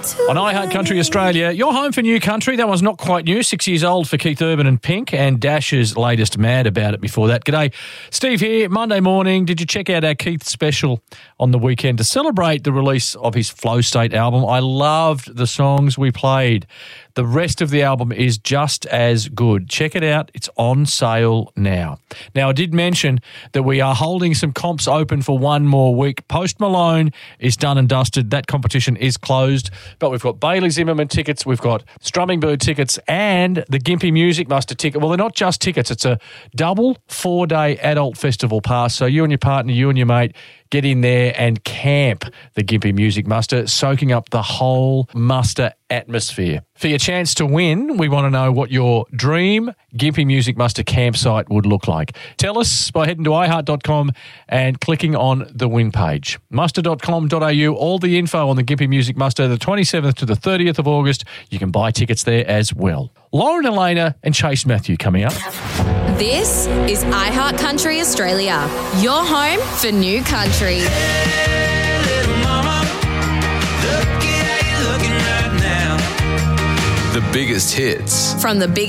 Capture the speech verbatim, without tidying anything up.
On iHeart Country Australia, you're home for new country. That one's not quite new. Six years old for Keith Urban and Pink, and Dash's latest Mad About It before that. G'day, Steve here. Monday morning, did you check out our Keith special on the weekend to celebrate the release of his Flow State album? I loved the songs we played. The rest of the album is just as good. Check it out. It's on sale now. Now, I did mention that we are holding some comps open for one more week. Post Malone is done and dusted. That competition is closed. But we've got Bailey Zimmerman tickets, we've got Strumming Bird tickets, and the Gympie Music Muster ticket. Well, they're not just tickets. It's a double four-day adult festival pass. So you and your partner, you and your mate, get in there and camp the Gympie Music Muster, soaking up the whole muster atmosphere. For your chance to win, we want to know what your dream Gympie Music Muster campsite would look like. Tell us by heading to i heart dot com and clicking on the win page. muster dot com dot a u, all the info on the Gympie Music Muster, the twenty-seventh to the thirtieth of August. You can buy tickets there as well. Lauren Elena and Chase Matthew coming up. This is iHeart Country Australia, your home for new country. Hey, little mama, look at how you're looking right now. The biggest hits. From the biggest